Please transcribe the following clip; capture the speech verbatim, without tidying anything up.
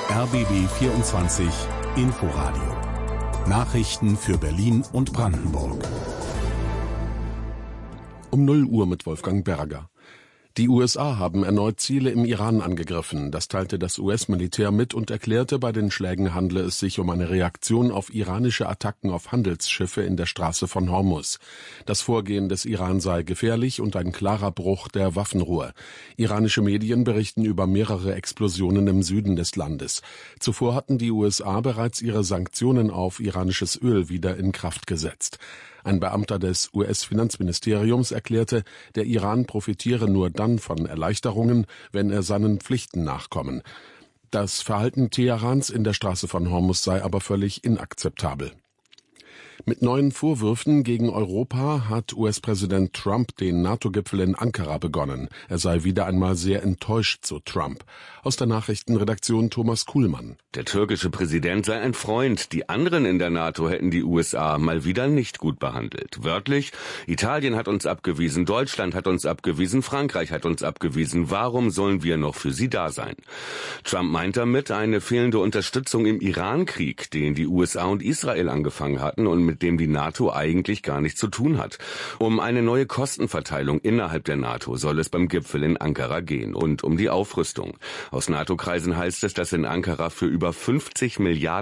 R B B vierundzwanzig Inforadio. Nachrichten für Berlin und Brandenburg. Um null Uhr mit Wolfgang Berger. Die U S A haben erneut Ziele im Iran angegriffen. Das teilte das U S-Militär mit und erklärte, bei den Schlägen handle es sich um eine Reaktion auf iranische Attacken auf Handelsschiffe in der Straße von Hormuz. Das Vorgehen des Iran sei gefährlich und ein klarer Bruch der Waffenruhe. Iranische Medien berichten über mehrere Explosionen im Süden des Landes. Zuvor hatten die U S A bereits ihre Sanktionen auf iranisches Öl wieder in Kraft gesetzt. Ein Beamter des U S-Finanzministeriums erklärte, der Iran profitiere nur dann von Erleichterungen, wenn er seinen Pflichten nachkommen. Das Verhalten Teherans in der Straße von Hormuz sei aber völlig inakzeptabel. Mit neuen Vorwürfen gegen Europa hat U S-Präsident Trump den NATO-Gipfel in Ankara begonnen. Er sei wieder einmal sehr enttäuscht, so Trump. Aus der Nachrichtenredaktion Thomas Kuhlmann. Der türkische Präsident sei ein Freund. Die anderen in der NATO hätten die U S A mal wieder nicht gut behandelt. Wörtlich: Italien hat uns abgewiesen, Deutschland hat uns abgewiesen, Frankreich hat uns abgewiesen. Warum sollen wir noch für sie da sein? Trump meint damit eine fehlende Unterstützung im Iran-Krieg, den die U S A und Israel angefangen hatten und mit dem die NATO eigentlich gar nichts zu tun hat. Um eine neue Kostenverteilung innerhalb der NATO soll es beim Gipfel in Ankara gehen und um die Aufrüstung. Aus NATO-Kreisen heißt es, dass in Ankara für über fünfzig Milliarden